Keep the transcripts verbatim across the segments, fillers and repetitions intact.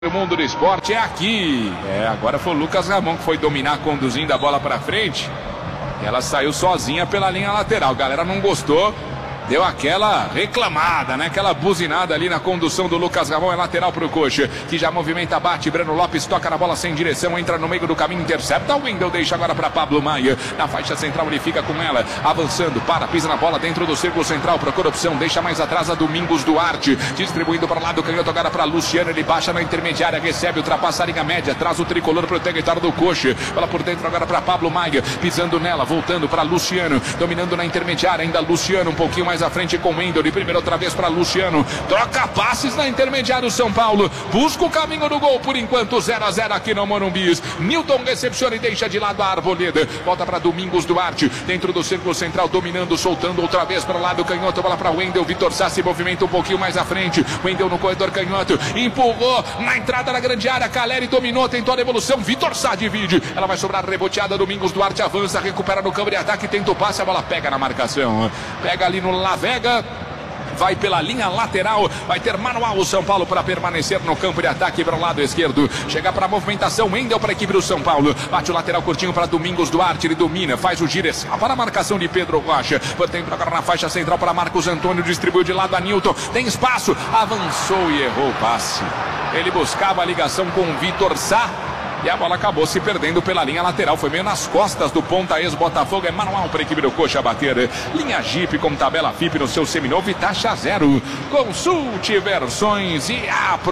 O mundo do esporte é aqui. É, agora foi o Lucas Ramon que foi dominar conduzindo a bola para frente. E ela saiu sozinha pela linha lateral. A galera não gostou. Deu aquela reclamada, né? Aquela buzinada ali na condução do Lucas Ramon. É lateral pro Coxa, que já movimenta, bate. Breno Lopes toca na bola sem direção, entra no meio do caminho, intercepta. O Wendel deixa agora para Pablo Maia. Na faixa central ele fica com ela, avançando, para, pisa na bola dentro do círculo central, procura opção, deixa mais atrás a Domingos Duarte, distribuindo para o lado canhoto agora para Luciano. Ele baixa na intermediária, recebe, ultrapassa a linha média, traz o tricolor pro território do Coxa. Bola por dentro agora para Pablo Maia, pisando nela, voltando para Luciano, dominando na intermediária, ainda Luciano, um pouquinho mais à frente com o Wendel, de primeiro outra vez para Luciano, troca passes na intermediária o São Paulo, busca o caminho do gol, por enquanto zero a zero aqui no Morumbi. Newton recepciona e deixa de lado a Arboleda, volta para Domingos Duarte, dentro do círculo central, dominando, soltando outra vez para o lado canhoto, bola para Wendel, Vitor Sá se movimenta um pouquinho mais à frente, Wendel no corredor canhoto, empurrou na entrada da grande área, Caleri dominou, tentou a devolução, Vitor Sá divide, ela vai sobrar reboteada, Domingos Duarte avança, recupera no campo de ataque, tenta o passe, a bola pega na marcação, pega ali no Lavega, vai pela linha lateral, vai ter manual o São Paulo para permanecer no campo de ataque para o lado esquerdo, chega para a movimentação, Wendel para a equipe do São Paulo, bate o lateral curtinho para Domingos Duarte, ele domina, faz o giro, para a marcação de Pedro Rocha, por dentro agora na faixa central para Marcos Antônio, distribuiu de lado a Newton, tem espaço, avançou e errou o passe, ele buscava a ligação com o Vitor Sá, e a bola acabou se perdendo pela linha lateral. Foi meio nas costas do ponta ex-Botafogo. É manual para a equipe do Coxa bater. Linha Jeep com tabela F I P no seu seminovo e taxa zero. Consulte versões e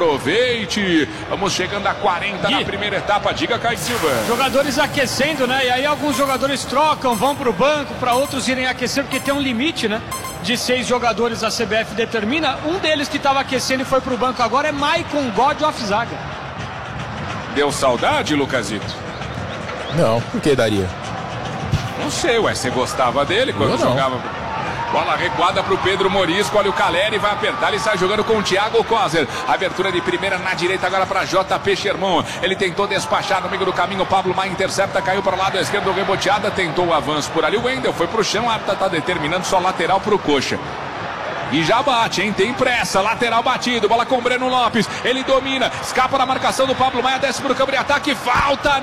aproveite. Vamos chegando a quarenta na primeira etapa. Diga, Caio Silva. Jogadores aquecendo, né? E aí alguns jogadores trocam, vão para o banco, para outros irem aquecer, porque tem um limite, né? De seis jogadores a C B F determina. Um deles que estava aquecendo e foi para o banco agora é Maicon God of Zaga. Deu saudade, Lucasito? Não, por que daria? Não sei, ué, você gostava dele quando jogava? Bola recuada para o Pedro Morisco, olha o Caleri, vai apertar, ele sai jogando com o Thiago Kozer. Abertura de primeira na direita agora para J P Sherman. Ele tentou despachar no meio do caminho, Pablo Maia intercepta, caiu para o lado esquerdo, reboteada, tentou o avanço por ali. O Wendel foi para o chão, a árbitra está determinando só lateral para o Coxa. E já bate, hein? Tem pressa, lateral batido, bola com o Breno Lopes, ele domina, escapa da marcação do Pablo Maia, desce para o campo de ataque, falta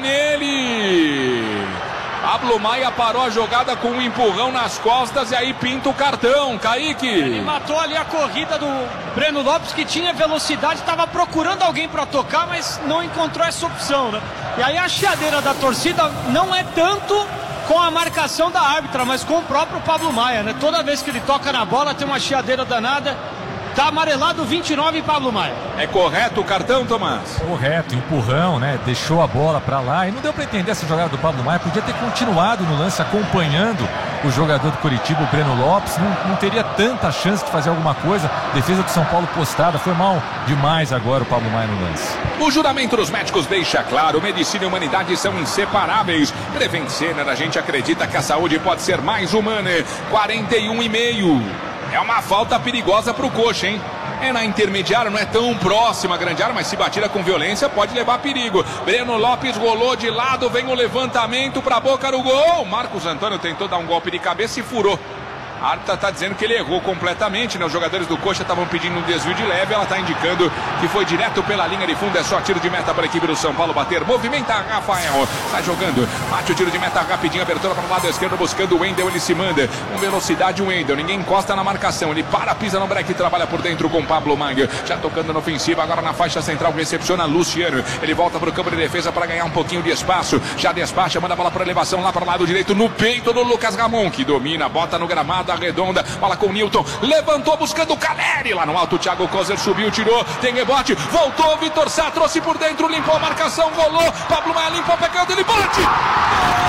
nele! Pablo Maia parou a jogada com um empurrão nas costas e aí pinta o cartão, Kaique. Ele matou ali a corrida do Breno Lopes, que tinha velocidade, estava procurando alguém para tocar, mas não encontrou essa opção, né? E aí a chiadeira da torcida não é tanto com a marcação da árbitra, mas com o próprio Pablo Maia, né? Toda vez que ele toca na bola tem uma chiadeira danada. Tá amarelado vinte e nove Pablo Maia. É correto o cartão, Tomás? Correto, empurrão, né? Deixou a bola pra lá e não deu pra entender essa jogada do Pablo Maia. Podia ter continuado no lance acompanhando o jogador do Curitiba, o Breno Lopes. Não, não teria tanta chance de fazer alguma coisa. Defesa do São Paulo postada. Foi mal demais agora o Pablo Maia no lance. O juramento dos médicos deixa claro: medicina e humanidade são inseparáveis. Prevencener, a gente acredita que a saúde pode ser mais humana. quarenta e um e meio. É uma falta perigosa para o Coxa, hein? É na intermediária, não é tão próxima a grande área, mas se batida com violência pode levar a perigo. Breno Lopes rolou de lado, vem o levantamento para a boca do gol. Marcos Antônio tentou dar um golpe de cabeça e furou. A árbitra está dizendo que ele errou completamente, né? Os jogadores do Coxa estavam pedindo um desvio de leve, ela está indicando que foi direto pela linha de fundo, é só tiro de meta para a equipe do São Paulo bater. Movimenta Rafael, sai jogando, bate o tiro de meta rapidinho, abertura para o lado esquerdo, buscando o Wendel, ele se manda, com velocidade o Wendel, ninguém encosta na marcação, ele para, pisa no break, trabalha por dentro com Pablo Maia, já tocando na ofensiva, agora na faixa central, recepciona Luciano, ele volta para o campo de defesa para ganhar um pouquinho de espaço, já despacha, manda a bola para elevação lá para o lado direito, no peito do Lucas Ramon, que domina, bota no gramado, arredonda, bola com o Newton, levantou buscando o Caleri, lá no alto o Thiago Kozer subiu, tirou, tem rebote, voltou, Vitor Sá trouxe por dentro, limpou a marcação, rolou, Pablo Maia limpou, pegando, ele bate!